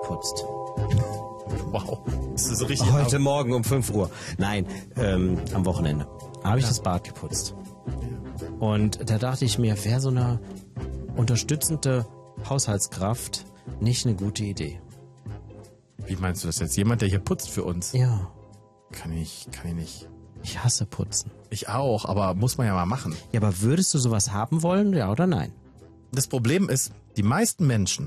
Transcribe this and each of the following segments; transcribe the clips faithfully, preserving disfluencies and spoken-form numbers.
geputzt. Wow, das ist so richtig. Heute Morgen um fünf Uhr. Nein, ähm, am Wochenende habe ich ja. das Bad geputzt. Und da dachte ich mir, wäre so eine unterstützende Haushaltskraft nicht eine gute Idee. Wie meinst du das jetzt? Jemand, der hier putzt für uns? Ja. Kann ich, kann ich nicht. Ich hasse Putzen. Ich auch, aber muss man ja mal machen. Ja, aber würdest du sowas haben wollen, ja oder nein? Das Problem ist, die meisten Menschen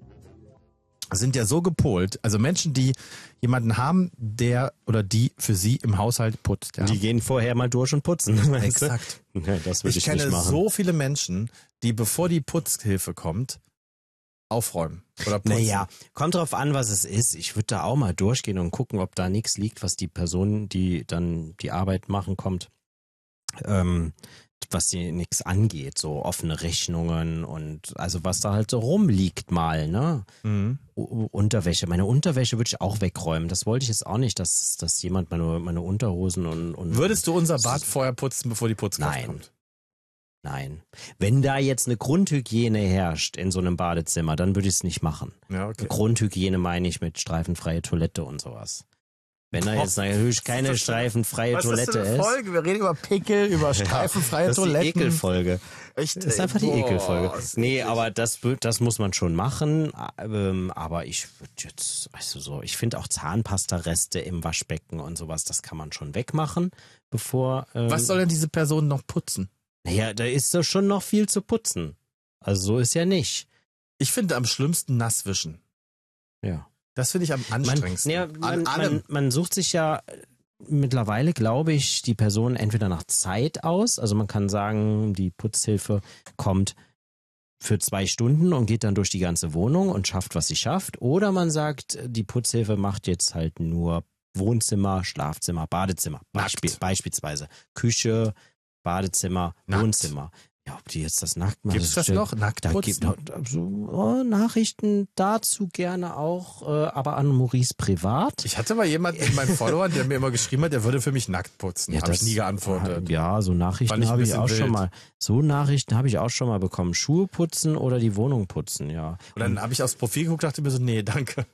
sind ja so gepolt, also Menschen, die jemanden haben, der oder die für sie im Haushalt putzt. Ja? Die gehen vorher mal durch und putzen. Exakt. Ja, das würde ich, ich kenne nicht machen. so viele Menschen, die bevor die Putzhilfe kommt, aufräumen oder putzen. Naja, kommt drauf an, was es ist. Ich würde da auch mal durchgehen und gucken, ob da nichts liegt, was die Person, die dann die Arbeit machen kommt, ähm, was die nichts angeht, so offene Rechnungen und also was da halt so rumliegt mal, ne? Mhm. U- Unterwäsche. Meine Unterwäsche würde ich auch wegräumen. Das wollte ich jetzt auch nicht, dass, dass jemand meine, meine Unterhosen und, und... Würdest du unser Bad vorher putzen, bevor die Putzkraft Nein. kommt? Nein. Wenn da jetzt eine Grundhygiene herrscht in so einem Badezimmer, dann würde ich es nicht machen. Ja, okay. Grundhygiene meine ich mit streifenfreie Toilette und sowas. Wenn da jetzt natürlich keine das streifenfreie Was Toilette ist das für eine ist. Folge? Wir reden über Pickel, über streifenfreie Das ist die Toiletten. Ekelfolge. Echt, Das ist ey, einfach die boah, Ekelfolge. ist Nee, eklig. aber das, wür- das muss man schon machen. Ähm, aber ich würde jetzt, weißt du so, ich finde auch Zahnpastareste im Waschbecken und sowas, das kann man schon wegmachen, bevor... Ähm, Was soll denn diese Person noch putzen? Naja, da ist doch schon noch viel zu putzen. Also so ist ja nicht. Ich finde am schlimmsten nass wischen. Ja. Das finde ich am Man, anstrengendsten. ja, An man, allem. man, man sucht sich ja mittlerweile, glaube ich, die Person entweder nach Zeit aus. Also man kann sagen, die Putzhilfe kommt für zwei Stunden und geht dann durch die ganze Wohnung und schafft, was sie schafft. Oder man sagt, die Putzhilfe macht jetzt halt nur Wohnzimmer, Schlafzimmer, Badezimmer. Beispiel, Nackt. beispielsweise Küche, Badezimmer, Nackt. Wohnzimmer. Ja, ob die jetzt das nackt machen. Gibt's das noch? Nackt Da putzen? gibt es so, oh, Nachrichten dazu gerne auch, äh, aber an Maurice privat. Ich hatte mal jemanden in meinen Followern, der mir immer geschrieben hat, der würde für mich nackt putzen. Ja, Habe ich das- nie geantwortet. Ja, so Fand Nachrichten ich ein habe ich bisschen auch wild. schon mal. So Nachrichten habe ich auch schon mal bekommen. Schuhe putzen oder die Wohnung putzen, ja. Und dann habe ich aufs Profil geguckt, dachte mir so, nee, danke.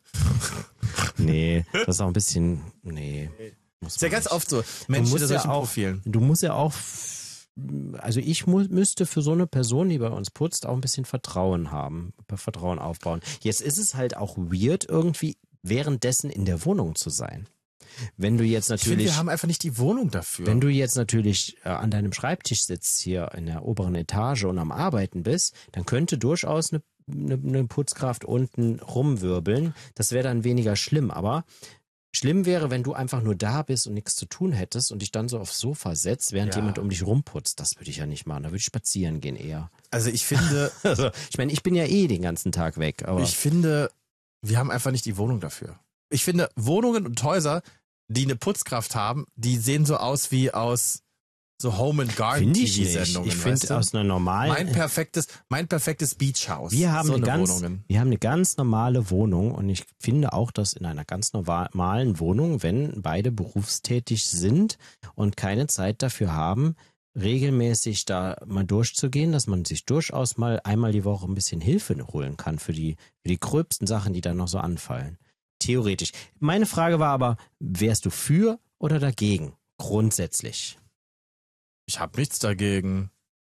Nee, das ist auch ein bisschen, nee. Muss Ist ja man ganz nicht. oft so. Du Menschen musst mit ja solchen auch, Profilen. du musst ja auch, also ich mu müsste für so eine Person, die bei uns putzt, auch ein bisschen Vertrauen haben, Vertrauen aufbauen. Jetzt ist es halt auch weird, irgendwie währenddessen in der Wohnung zu sein. Wenn du jetzt Ich finde, natürlich, wir haben einfach nicht die Wohnung dafür. wenn du jetzt natürlich äh, an deinem Schreibtisch sitzt hier in der oberen Etage und am Arbeiten bist, dann könnte durchaus eine, eine, eine Putzkraft unten rumwirbeln. Das wäre dann weniger schlimm, aber schlimm wäre, wenn du einfach nur da bist und nichts zu tun hättest und dich dann so aufs Sofa setzt, während Ja. jemand um dich rumputzt. Das würde ich ja nicht machen. Da würde ich spazieren gehen eher. also ich finde, Also, ich meine, ich bin ja eh den ganzen Tag weg, aber ich finde, wir haben einfach nicht die Wohnung dafür. Ich finde, Wohnungen und Häuser, die eine Putzkraft haben, die sehen so aus wie aus so Home and Garden finde T ich nicht. V-Sendungen. Ich weißt finde du? aus einer normalen... mein perfektes, mein perfektes Beachhaus. Wir haben, so eine eine ganz, Wohnungen. wir haben eine ganz normale Wohnung und ich finde auch, dass in einer ganz normalen Wohnung, wenn beide berufstätig sind und keine Zeit dafür haben, regelmäßig da mal durchzugehen, dass man sich durchaus mal einmal die Woche ein bisschen Hilfe holen kann für die, für die gröbsten Sachen, die da noch so anfallen. Theoretisch. Meine Frage war aber, wärst du für oder dagegen? Grundsätzlich. Ich habe nichts dagegen.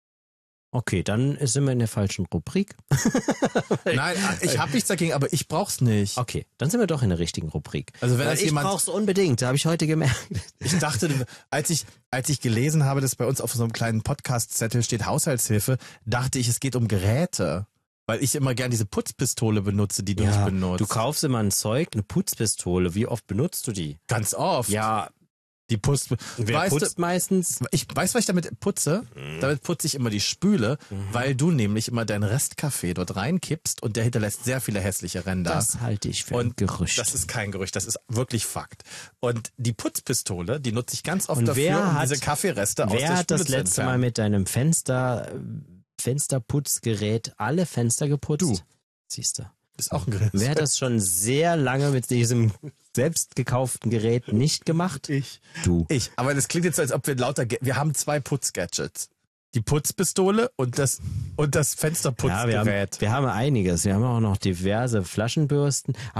Okay, dann sind wir in der falschen Rubrik. Nein, ich habe nichts dagegen, aber ich brauch's nicht. Okay, dann sind wir doch in der richtigen Rubrik. Also wenn Weil das ich jemand, brauch's unbedingt, habe ich heute gemerkt. ich dachte, als ich als ich gelesen habe, dass bei uns auf so einem kleinen Podcast-Zettel steht Haushaltshilfe, dachte ich, es geht um Geräte, weil ich immer gern diese Putzpistole benutze, die du nicht benutzt. du kaufst immer ein Zeug, eine Putzpistole. Wie oft benutzt du die? Ganz oft. Ja, Die Putz. wer weißt putzt meistens? du, ich weiß, was ich damit putze. Damit putze ich immer die Spüle, weil du nämlich immer deinen Restkaffee dort reinkippst und der hinterlässt sehr viele hässliche Ränder. Das halte ich für ein und Gerücht. das ist kein Gerücht, das ist wirklich Fakt. Und die Putzpistole, die nutze ich ganz oft Und dafür, wer um hat- diese Kaffeereste aus Wer der hat Spüle das zu letzte Mal entfernen. mit deinem Fenster, Fensterputzgerät alle Fenster geputzt? Du. Siehst du. Ist auch ein Gerät. Wer hat das schon sehr lange mit diesem selbst gekauften Gerät nicht gemacht? Ich. Du. Ich. Aber das klingt jetzt so, als ob wir lauter, Ge wir haben zwei Putzgadgets. Die Putzpistole und das, und das Ja, wir Fensterputzgerät. haben, wir haben einiges. Wir haben auch noch diverse Flaschenbürsten.